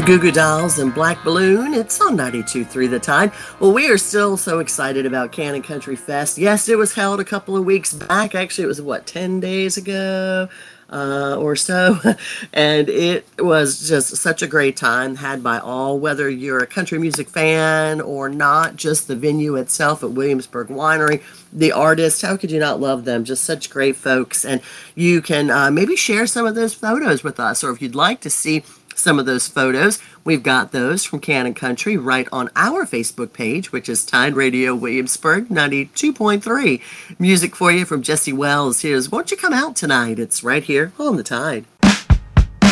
Goo Goo Dolls and Black Balloon. It's on 92.3 The Tide. Well, we are still so excited about Cannon Country Fest. Yes, it was held a couple of weeks back. Actually, it was, 10 days ago or so? And it was just such a great time had by all, whether you're a country music fan or not, just the venue itself at Williamsburg Winery. The artists, how could you not love them? Just such great folks. And you can maybe share some of those photos with us, or if you'd like to see some of those photos, we've got those from Cannon Country right on our Facebook page, which is Tide Radio Williamsburg 92.3. Music for you from Jesse Wells. Here's Won't You Come Out Tonight? It's right here on the Tide.